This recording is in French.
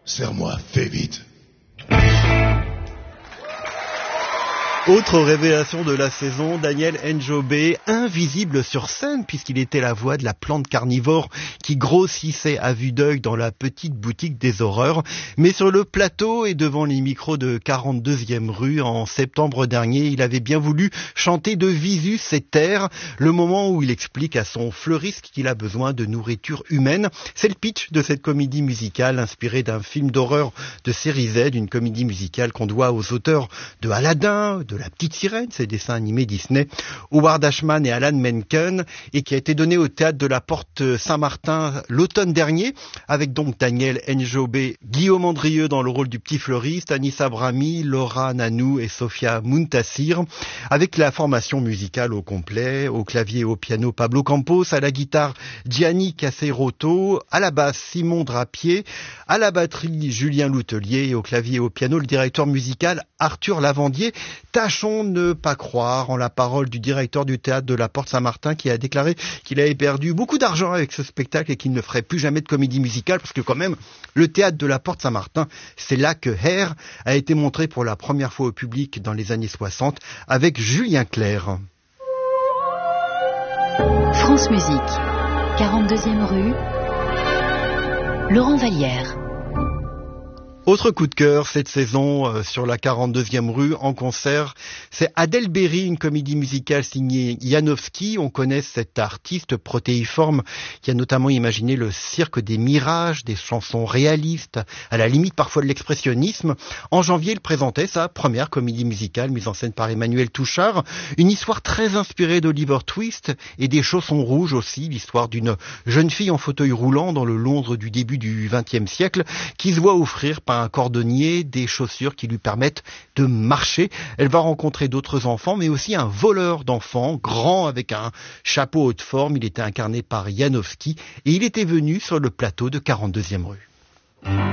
Serre-moi, fais vite. Autre révélation de la saison, Daniel Njobé, invisible sur scène puisqu'il était la voix de la plante carnivore qui grossissait à vue d'œil dans la petite boutique des horreurs. Mais sur le plateau et devant les micros de 42e rue en septembre dernier, il avait bien voulu chanter de visu ses terres, le moment où il explique à son fleuriste qu'il a besoin de nourriture humaine. C'est le pitch de cette comédie musicale inspirée d'un film d'horreur de série Z, une comédie musicale qu'on doit aux auteurs de Aladdin, de La Petite Sirène, ces dessins animés Disney, Howard Ashman et Alan Menken, et qui a été donné au théâtre de la Porte Saint-Martin l'automne dernier, avec donc Daniel Njobé, Guillaume Andrieux dans le rôle du petit fleuriste, Anissa Brahmi, Laura Nanou et Sofia Muntassir, avec la formation musicale au complet, au clavier et au piano Pablo Campos, à la guitare Gianni Caseroto, à la basse Simon Drapier, à la batterie Julien Loutelier et au clavier et au piano le directeur musical Arthur Lavandier. Tâchons de ne pas croire en la parole du directeur du théâtre de la Porte Saint-Martin qui a déclaré qu'il avait perdu beaucoup d'argent avec ce spectacle et qu'il ne ferait plus jamais de comédie musicale parce que quand même, le théâtre de la Porte Saint-Martin, c'est là que Hair a été montré pour la première fois au public dans les années 60 avec Julien Clerc. France Musique, 42e rue, Laurent Vallière. Autre coup de cœur cette saison sur la 42e rue en concert, c'est Adèle Berry, une comédie musicale signée Janowski. On connaît cet artiste protéiforme qui a notamment imaginé le cirque des mirages, des chansons réalistes, à la limite parfois de l'expressionnisme. En janvier, il présentait sa première comédie musicale mise en scène par Emmanuel Touchard, une histoire très inspirée d'Oliver Twist et des Chaussons rouges aussi, l'histoire d'une jeune fille en fauteuil roulant dans le Londres du début du XXe siècle qui se voit offrir par un cordonnier des chaussures qui lui permettent de marcher. Elle va rencontrer d'autres enfants, mais aussi un voleur d'enfants, grand avec un chapeau haute forme. Il était incarné par Janowski et il était venu sur le plateau de 42e rue.